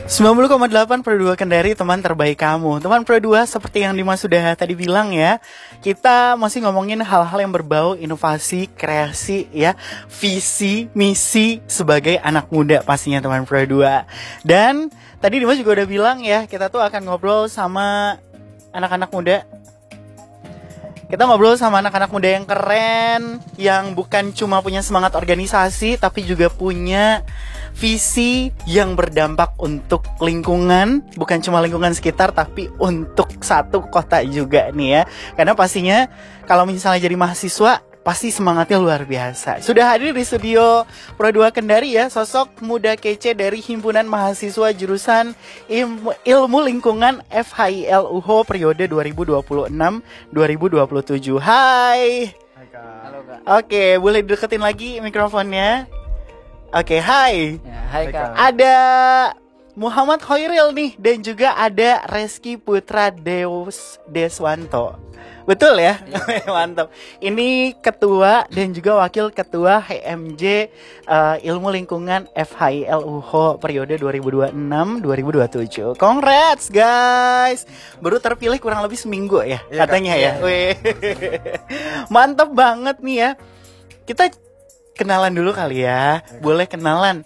90,8 Pro 2 Kendari, teman terbaik kamu. Teman Pro 2, seperti yang Dimas sudah tadi bilang ya, kita masih ngomongin hal-hal yang berbau inovasi, kreasi ya, visi, misi sebagai anak muda pastinya teman Pro 2. Dan tadi Dimas juga udah bilang ya, kita tuh akan ngobrol sama anak-anak muda. Kita ngobrol sama anak-anak muda yang keren, yang bukan cuma punya semangat organisasi, tapi juga punya visi yang berdampak untuk lingkungan, bukan cuma lingkungan sekitar, tapi untuk satu kota juga nih ya. Karena pastinya kalau misalnya jadi mahasiswa, pasti semangatnya luar biasa. Sudah hadir di studio Pro 2 Kendari ya, sosok muda kece dari Himpunan Mahasiswa Jurusan Ilmu Lingkungan FHIL UHO periode 2026-2027. Hai. Hai Kak. Halo Kak. Oke, boleh deketin lagi mikrofonnya. Oke, hai. Ya, hai Kak. Ada Muhammad Khairil nih, dan juga ada Reski Putra Deswanto. Betul ya? Mantap. Ini ketua dan juga wakil ketua HMJ Ilmu Lingkungan FHIL UHO periode 2026-2027. Congrats guys. Baru terpilih kurang lebih seminggu ya, Iya, katanya Kak. ya. Wih. Mantap banget nih ya. Kita kenalan dulu kali ya. Boleh kenalan.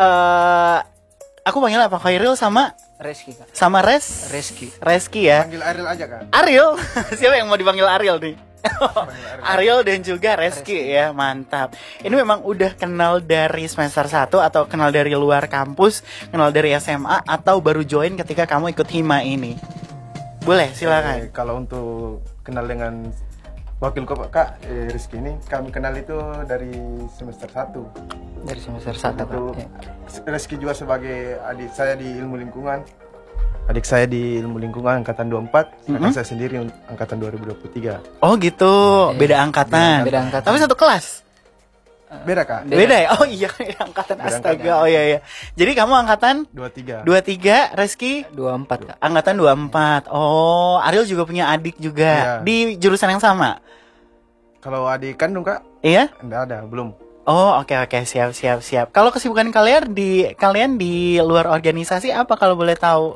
Aku panggil apa? Khairil sama Reski Kak. sama Reski ya. Panggil Ariel aja Kak. Ariel, siapa yang mau dipanggil Ariel nih? Panggil Ariel. Ariel dan juga Reski ya, mantap. Ini memang udah kenal dari semester 1 atau kenal dari luar kampus, kenal dari SMA, atau baru join ketika kamu ikut Hima ini? Boleh, silakan. Kalau untuk kenal dengan wakil Kak Rizky ini, kami kenal itu dari semester 1. Dari semester 1 Kak. Itu Ya. Rizky juga sebagai adik saya di ilmu lingkungan. Adik saya di ilmu lingkungan angkatan 24, kakak saya sendiri angkatan 2023. Oh gitu, beda angkatan. Beda angkatan. Tapi satu kelas. Beda Kak? Beda ya? Oh iya, angkatan Beda astaga. Oh iya iya. Jadi kamu angkatan 23. 23, Reski 24 Kak. angkatan 24. Oh, Ariel juga punya adik juga Iya. di jurusan yang sama. Kalau adik kandung Kak? Iya? Enggak ada, belum. Oh, oke, siap. Kalau kesibukan kalian di luar organisasi apa kalau boleh tahu?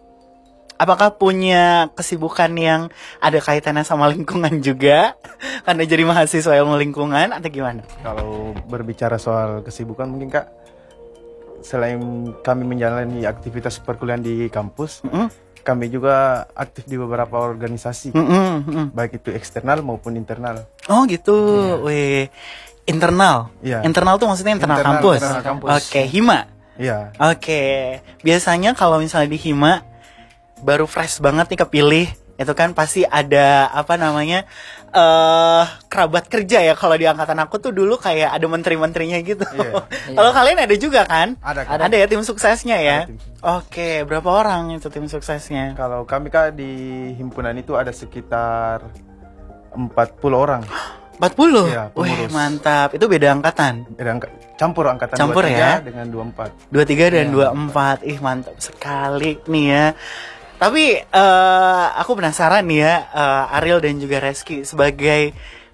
Apakah punya kesibukan yang ada kaitannya sama lingkungan juga? Karena jadi mahasiswa ilmu lingkungan atau gimana? Kalau berbicara soal kesibukan mungkin Kak, selain kami menjalani aktivitas perkuliahan di kampus, kami juga aktif di beberapa organisasi, baik itu eksternal maupun internal. Oh gitu, wih. Internal? Iya. Internal tuh maksudnya internal Internal, kampus? internal kampus. Oke, Hima? Iya. Oke, biasanya kalau misalnya di Hima baru fresh banget nih kepilih, itu kan pasti ada apa namanya kerabat kerja ya. Kalau di angkatan aku tuh dulu kayak ada menteri-menterinya gitu. Iya. Kalau kalian ada juga kan? Ada Kak. Ada ya tim suksesnya ya. Ada tim sukses. Oke, berapa orang itu tim suksesnya? Kalau kami Kak di himpunan itu ada sekitar 40 orang. 40? Iya, Wih, pengurus. mantap. Itu beda angkatan. Campur angkatan Campur 23 ya? dengan 24. 23 dan 24. Ih, mantap sekali nih ya. Tapi aku penasaran nih ya, Ariel dan juga Reski sebagai